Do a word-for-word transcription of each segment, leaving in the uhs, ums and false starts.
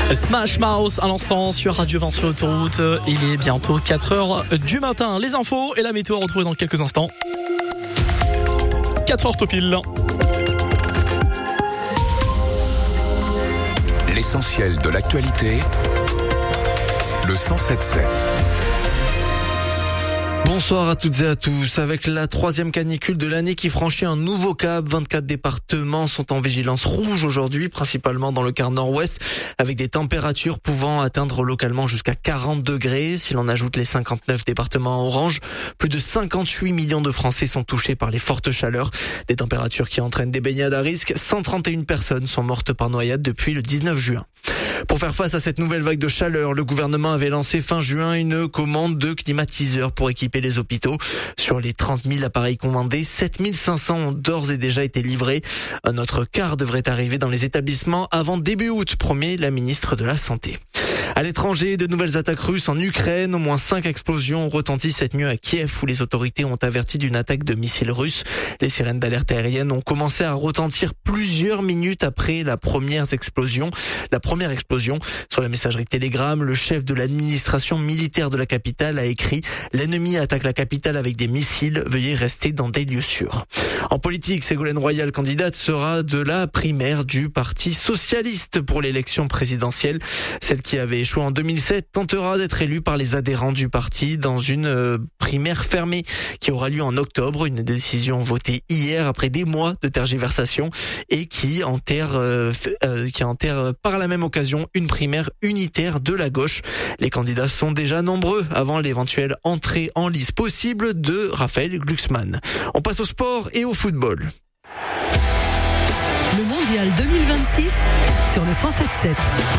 Smash Mouth à l'instant sur Radio Vinci Autoroute. Il est bientôt quatre heures du matin. Les infos et la météo retrouvées dans quelques instants. quatre heures tout pile. L'essentiel de l'actualité, le cent sept sept. Bonsoir à toutes et à tous. Avec la troisième canicule de l'année qui franchit un nouveau cap, vingt-quatre départements sont en vigilance rouge aujourd'hui, principalement dans le quart nord-ouest, avec des températures pouvant atteindre localement jusqu'à quarante degrés. Si l'on ajoute les cinquante-neuf départements en orange, plus de cinquante-huit millions de Français sont touchés par les fortes chaleurs. Des températures qui entraînent des baignades à risque. cent trente et une personnes sont mortes par noyade depuis le dix-neuf juin. Pour faire face à cette nouvelle vague de chaleur, le gouvernement avait lancé fin juin une commande de climatiseurs pour équiper les hôpitaux. Sur les trente mille appareils commandés, sept mille cinq cents ont d'ores et déjà été livrés. Un autre quart devrait arriver dans les établissements avant début août, promet la ministre de la Santé. À l'étranger, de nouvelles attaques russes en Ukraine. Au moins cinq explosions ont retenti cette nuit à Kiev, où les autorités ont averti d'une attaque de missiles russes. Les sirènes d'alerte aérienne ont commencé à retentir plusieurs minutes après la première explosion. La première explosion. Sur la messagerie Telegram, le chef de l'administration militaire de la capitale a écrit « L'ennemi attaque la capitale avec des missiles. Veuillez rester dans des lieux sûrs ». En politique, Ségolène Royal, candidate, sera de la primaire du Parti socialiste pour l'élection présidentielle. Celle qui avait échoué en deux mille sept tentera d'être élue par les adhérents du parti dans une euh, primaire fermée qui aura lieu en octobre. Une décision votée hier après des mois de tergiversation et qui enterre, euh, euh, qui enterre par la même occasion une primaire unitaire de la gauche. Les candidats sont déjà nombreux avant l'éventuelle entrée en lice possible de Raphaël Glucksmann. On passe au sport et au football. Le mondial deux mille vingt-six sur le cent sept sept.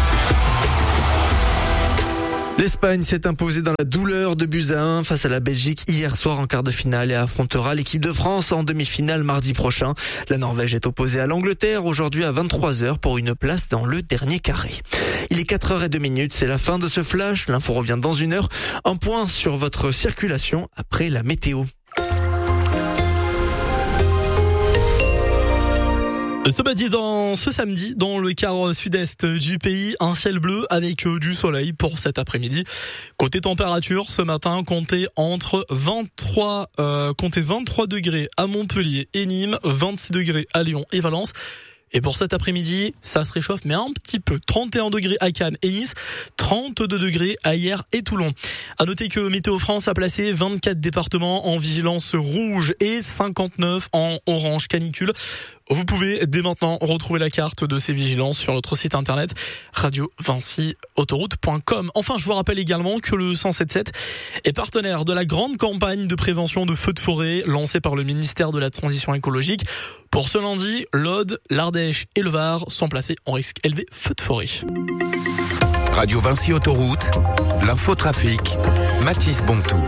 L'Espagne s'est imposée dans la douleur de buts à un face à la Belgique hier soir en quart de finale et affrontera l'équipe de France en demi-finale mardi prochain. La Norvège est opposée à l'Angleterre aujourd'hui à vingt-trois heures pour une place dans le dernier carré. Il est quatre heures zéro deux, c'est la fin de ce flash. L'info revient dans une heure. Un point sur votre circulation après la météo. Ce samedi, dans, ce samedi, dans le quart sud-est du pays, un ciel bleu avec du soleil pour cet après-midi. Côté température, ce matin, comptez entre vingt-trois, euh, comptez vingt-trois degrés à Montpellier et Nîmes, vingt-six degrés à Lyon et Valence. Et pour cet après-midi, ça se réchauffe, mais un petit peu. trente et un degrés à Cannes et Nice, trente-deux degrés à Hyères et Toulon. À noter que Météo France a placé vingt-quatre départements en vigilance rouge et cinquante-neuf en orange canicule. Vous pouvez dès maintenant retrouver la carte de ces vigilances sur notre site internet radio vinci autoroute point com. Enfin, je vous rappelle également que le cent sept sept est partenaire de la grande campagne de prévention de feux de forêt lancée par le ministère de la Transition écologique. Pour ce lundi, l'Aude, l'Ardèche et le Var sont placés en risque élevé feu de forêt. Radio Vinci Autoroute, l'infotrafic, Mathis Bontou.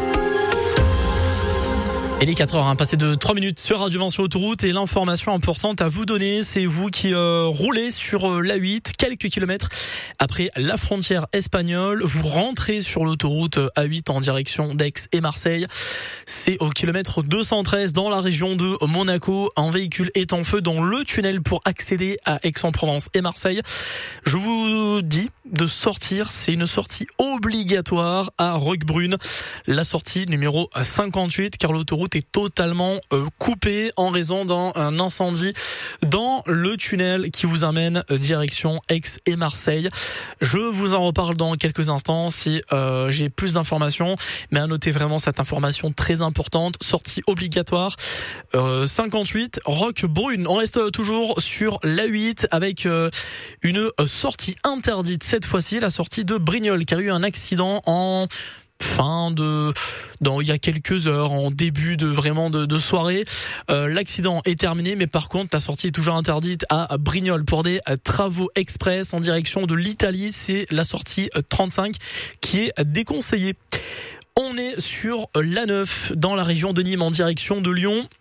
Et les quatre heures, hein, passé de trois minutes sur Radio Vinci Autoroute et l'information importante à vous donner, c'est vous qui euh, roulez sur euh, l'A huit, quelques kilomètres après la frontière espagnole, vous rentrez sur l'autoroute A huit en direction d'Aix et Marseille. C'est au kilomètre deux cent treize dans la région de Monaco. Un véhicule est en feu dans le tunnel pour accéder à Aix-en-Provence et Marseille. Je vous dis de sortir, c'est une sortie obligatoire à Roquebrune, la sortie numéro cinquante-huit, car l'autoroute est totalement euh, coupée en raison d'un incendie dans le tunnel qui vous amène euh, direction Aix et Marseille. Je vous en reparle dans quelques instants si euh, j'ai plus d'informations, mais à noter vraiment cette information très importante, sortie obligatoire euh, cinquante-huit Roquebrune. On reste toujours sur l'A huit avec euh, une sortie interdite, cette fois-ci la sortie de Brignoles, qui a eu un accident en fin de dans il y a quelques heures, en début de vraiment de, de soirée. Euh, l'accident est terminé, mais par contre la sortie est toujours interdite à Brignoles pour des travaux express en direction de l'Italie. C'est la sortie trente-cinq qui est déconseillée. On est sur l'A neuf dans la région de Nîmes en direction de Lyon.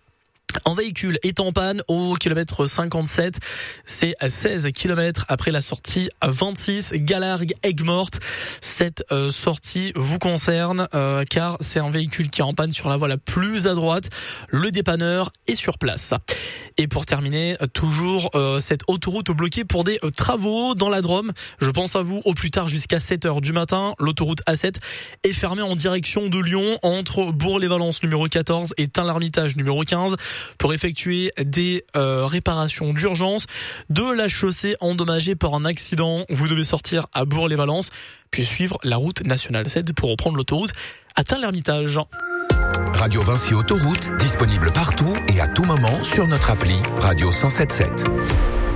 Un véhicule est en panne au kilomètre cinquante-sept, c'est à seize kilomètres après la sortie à vingt-six, Galargues, Aigues-Mortes. Cette euh, sortie vous concerne euh, car c'est un véhicule qui est en panne sur la voie la plus à droite. Le dépanneur est sur place. Et pour terminer, toujours euh, cette autoroute bloquée pour des euh, travaux dans la Drôme. Je pense à vous au plus tard jusqu'à sept heures du matin. L'autoroute A sept est fermée en direction de Lyon entre Bourg-les-Valences numéro quatorze et Tain-l'Hermitage numéro quinze pour effectuer des euh, réparations d'urgence de la chaussée endommagée par un accident. Vous devez sortir à Bourg-les-Valences puis suivre la route nationale sept pour reprendre l'autoroute à Tain-l'Hermitage. Radio Vinci Autoroute, disponible partout et à tout moment sur notre appli Radio cent sept sept.